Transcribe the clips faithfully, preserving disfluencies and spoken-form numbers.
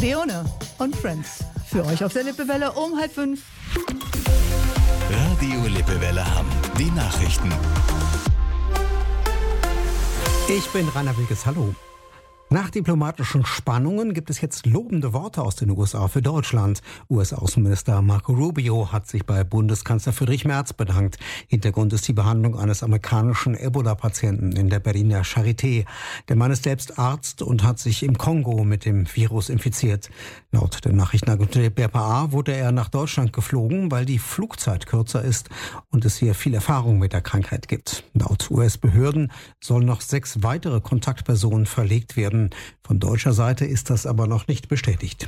Leone und Friends. Für euch auf der Lippewelle um halb fünf. Radio Lippewelle Hamm. Die Nachrichten. Ich bin Rainer Wilkes. Hallo. Nach diplomatischen Spannungen gibt es jetzt lobende Worte aus den U S A für Deutschland. U S-Außenminister Marco Rubio hat sich bei Bundeskanzler Friedrich Merz bedankt. Hintergrund ist die Behandlung eines amerikanischen Ebola-Patienten in der Berliner Charité. Der Mann ist selbst Arzt und hat sich im Kongo mit dem Virus infiziert. Laut der Nachrichtenagentur B P A wurde er nach Deutschland geflogen, weil die Flugzeit kürzer ist und es hier viel Erfahrung mit der Krankheit gibt. Laut U S-Behörden sollen noch sechs weitere Kontaktpersonen verlegt werden. Von deutscher Seite ist das aber noch nicht bestätigt.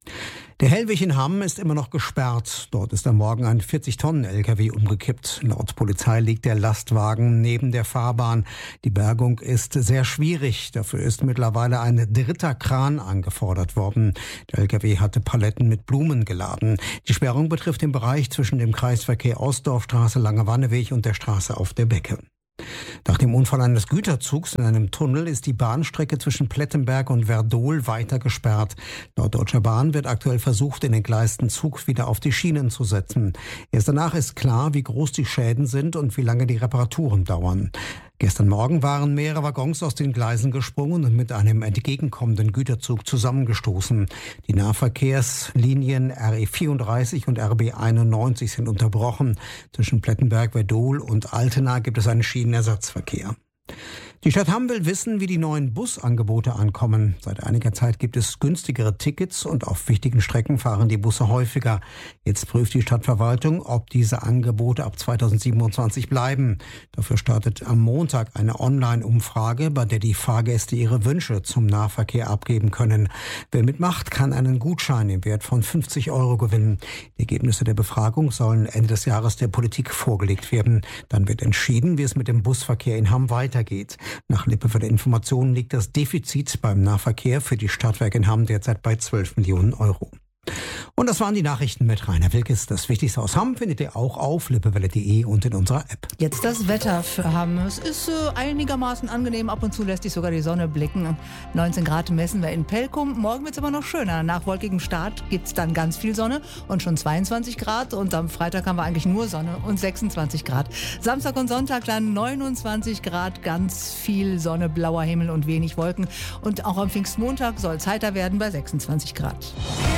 Der Hellwig in Hamm ist immer noch gesperrt. Dort ist am Morgen ein vierzig Tonnen L K W umgekippt. Laut Polizei liegt der Lastwagen neben der Fahrbahn. Die Bergung ist sehr schwierig. Dafür ist mittlerweile ein dritter Kran angefordert worden. Der L K W hatte Paletten mit Blumen geladen. Die Sperrung betrifft den Bereich zwischen dem Kreisverkehr Ostdorfstraße, Lange-Wanneweg und der Straße auf der Becke. Nach dem Unfall eines Güterzugs in einem Tunnel ist die Bahnstrecke zwischen Plettenberg und Werdohl weiter gesperrt. Laut Deutscher Bahn wird aktuell versucht, den entgleisten Zug wieder auf die Schienen zu setzen. Erst danach ist klar, wie groß die Schäden sind und wie lange die Reparaturen dauern. Gestern Morgen waren mehrere Waggons aus den Gleisen gesprungen und mit einem entgegenkommenden Güterzug zusammengestoßen. Die Nahverkehrslinien R E vierunddreißig und R B einundneunzig sind unterbrochen. Zwischen Plettenberg, Werdohl und Altena gibt es einen Schienenersatzverkehr. Die Stadt Hamm will wissen, wie die neuen Busangebote ankommen. Seit einiger Zeit gibt es günstigere Tickets und auf wichtigen Strecken fahren die Busse häufiger. Jetzt prüft die Stadtverwaltung, ob diese Angebote ab zweitausendsiebenundzwanzig bleiben. Dafür startet am Montag eine Online-Umfrage, bei der die Fahrgäste ihre Wünsche zum Nahverkehr abgeben können. Wer mitmacht, kann einen Gutschein im Wert von fünfzig Euro gewinnen. Die Ergebnisse der Befragung sollen Ende des Jahres der Politik vorgelegt werden. Dann wird entschieden, wie es mit dem Busverkehr in Hamm weitergeht. Nach Lippewelle Informationen liegt das Defizit beim Nahverkehr für die Stadtwerke in Hamm derzeit bei zwölf Millionen Euro. Und das waren die Nachrichten mit Rainer Wilkes. Das Wichtigste aus Hamm findet ihr auch auf lippewelle punkt de und in unserer App. Jetzt das Wetter für Hamm. Es ist äh, einigermaßen angenehm. Ab und zu lässt sich sogar die Sonne blicken. neunzehn Grad messen wir in Pelkum. Morgen wird es aber noch schöner. Nach wolkigem Start gibt es dann ganz viel Sonne und schon zweiundzwanzig Grad. Und am Freitag haben wir eigentlich nur Sonne und sechsundzwanzig Grad. Samstag und Sonntag dann neunundzwanzig Grad, ganz viel Sonne, blauer Himmel und wenig Wolken. Und auch am Pfingstmontag soll es heiter werden bei sechsundzwanzig Grad.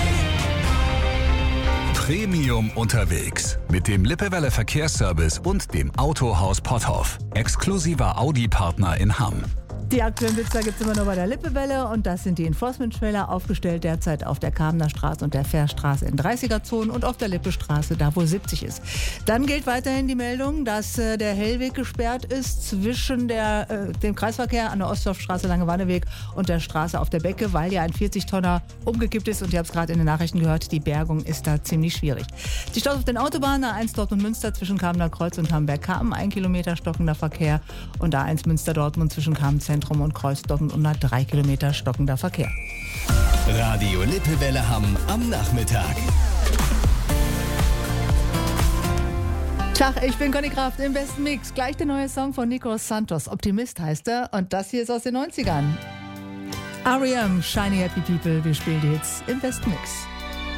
Premium unterwegs mit dem Lippewelle Verkehrsservice und dem Autohaus Potthoff. Exklusiver Audi-Partner in Hamm. Die aktuellen Blitzer gibt es immer nur bei der Lippewelle und das sind die Enforcement-Trailer, aufgestellt derzeit auf der Kamener Straße und der Fährstraße in dreißiger-Zonen und auf der Lippestraße, da wo siebzig ist. Dann gilt weiterhin die Meldung, dass äh, der Hellweg gesperrt ist zwischen der, äh, dem Kreisverkehr an der Ostdorfstraße, Lange-Wanneweg und der Straße auf der Becke, weil ja ein vierzig Tonner umgekippt ist und ihr habt es gerade in den Nachrichten gehört, die Bergung ist da ziemlich schwierig. Die Staus auf den Autobahnen, A eins Dortmund-Münster zwischen Kamener Kreuz und Hamberg-Kamen, ein Kilometer stockender Verkehr und A eins Münster-Dortmund zwischen Kamen-Zentrum und Kreuz Dortmund und drei Kilometer stockender Verkehr. Radio Lippewelle Hamm am Nachmittag. Tag, ich bin Conny Kraft im besten Mix. Gleich der neue Song von Nico Santos. Optimist heißt er und das hier ist aus den neunzigern. R E M, Shiny Happy People. Wir spielen die Hits im besten Mix.